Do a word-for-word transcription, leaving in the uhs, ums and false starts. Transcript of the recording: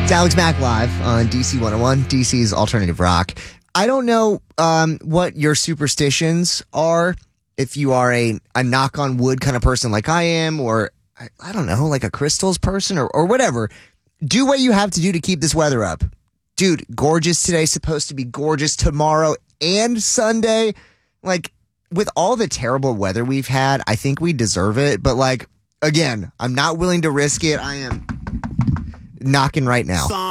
It's Alex Mack live on D C one oh one, D C's Alternative Rock. I don't know um, what your superstitions are, if you are a, a knock on wood kind of person like I am, or I, I don't know, like a crystals person or, or whatever. Do what you have to do to keep this weather up. Dude, gorgeous today, supposed to be gorgeous tomorrow and Sunday. Like, with all the terrible weather we've had, I think we deserve it. But, like, again, I'm not willing to risk it. I am knocking right now.